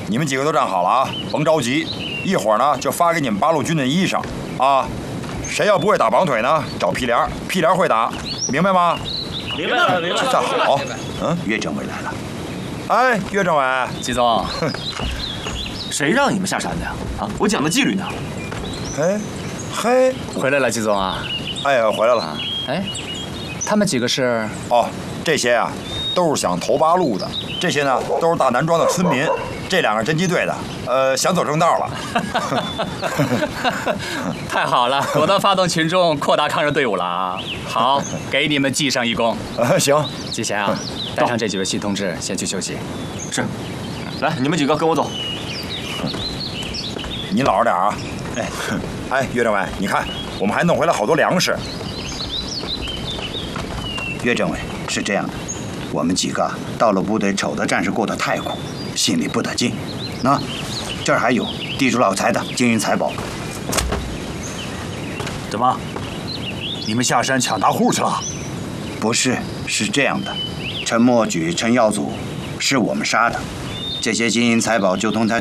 你们几个都站好了啊，甭着急，一会儿呢就发给你们八路军的衣裳啊。谁要不会打绑腿呢，找屁帘，屁帘会打，明白吗？ 明白了，明白了。 站好。 岳政委来了。 哎，岳政委， 季总，谁让你们下山的呀？啊，我讲的纪律呢。 哎，嘿， 回来了，季总啊。 哎，回来了。 哎，他们几个是？ 哦，这些啊，都是想投八路的。这些呢，都是大南庄的村民。这两个侦缉队的，想走正道了。 太好了，果断发动群众，扩大抗日队伍了啊！好，给你们记上一功。 行， 季贤啊，带上这几位系同志先去休息。 是，来，你们几个跟我走。 你老实点啊！哎，岳政委，你看，我们还弄回来好多粮食。 岳政委，是这样的，我们几个到了部队，瞅着战士过得太苦，心里不得劲。那这儿还有地主老财的金银财宝。 怎么？你们下山抢大户去了？ 不是，是这样的，陈默举、陈耀祖是我们杀的，这些金银财宝就从他